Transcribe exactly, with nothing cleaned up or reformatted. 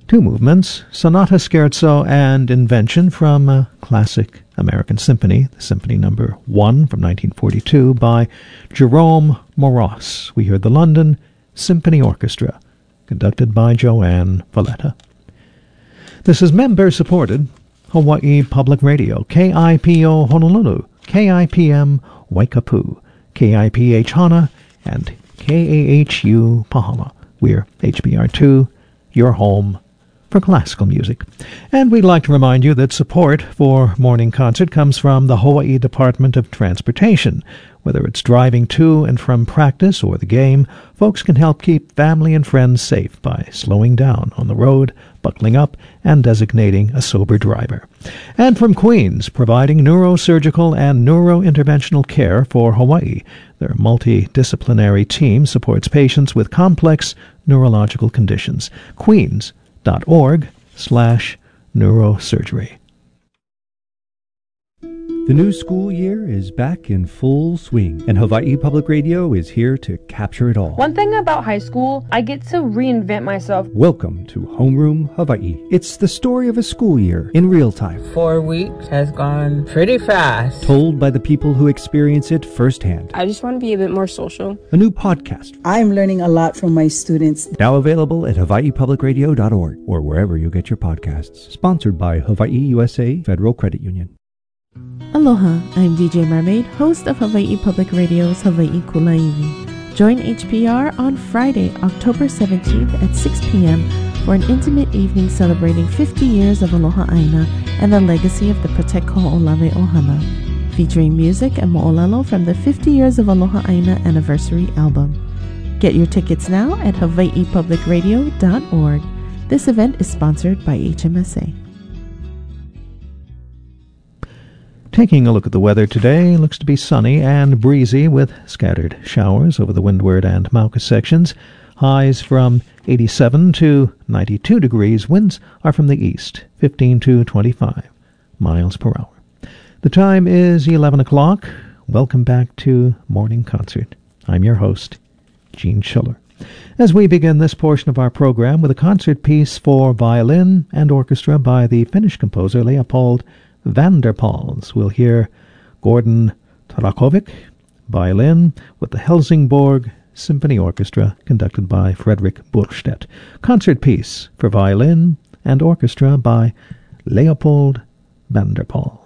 Two movements, Sonata Scherzo and Invention from a classic American symphony, the Symphony Number one from nineteen forty-two by Jerome Moross. We heard the London Symphony Orchestra, conducted by Joanne Valletta. This is member-supported Hawaii Public Radio, K I P O Honolulu, K I P M Waikapu, K I P H Hana, and K A H U Pahama. We're H B R two, your home for classical music. And we'd like to remind you that support for Morning Concert comes from the Hawaii Department of Transportation. Whether it's driving to and from practice or the game, folks can help keep family and friends safe by slowing down on the road, buckling up, and designating a sober driver. And from Queens, providing neurosurgical and neurointerventional care for Hawaii. Their multidisciplinary team supports patients with complex neurological conditions. Queens dot org slash neurosurgery. The new school year is back in full swing, and Hawaii Public Radio is here to capture it all. One thing about high school, I get to reinvent myself. Welcome to Homeroom Hawaii. It's the story of a school year in real time. Four weeks has gone pretty fast. Told by the people who experience it firsthand. I just want to be a bit more social. A new podcast. I'm learning a lot from my students. Now available at hawaii public radio dot org or wherever you get your podcasts. Sponsored by Hawaii U S A Federal Credit Union. Aloha, I'm D J Mermaid, host of Hawaii Public Radio's Hawaii Kulaiwi. Join H P R on Friday, October seventeenth at six p.m. for an intimate evening celebrating fifty years of Aloha Aina and the legacy of the Protect Ho'olave Ohana, featuring music and mo'olelo from the fifty Years of Aloha Aina Anniversary album. Get your tickets now at hawaii public radio dot org. This event is sponsored by H M S A. Taking a look at the weather today, looks to be sunny and breezy with scattered showers over the Windward and Mauka sections. Highs from eighty-seven to ninety-two degrees. Winds are from the east, fifteen to twenty-five miles per hour. The time is eleven o'clock. Welcome back to Morning Concert. I'm your host, Gene Schiller. As we begin this portion of our program with a concert piece for violin and orchestra by the Finnish composer Leopold van der Pals, we'll hear Gordon Tarakovic, violin, with the Helsingborg Symphony Orchestra, conducted by Frederick Burstedt. Concert piece for violin and orchestra by Leopold van der Pals.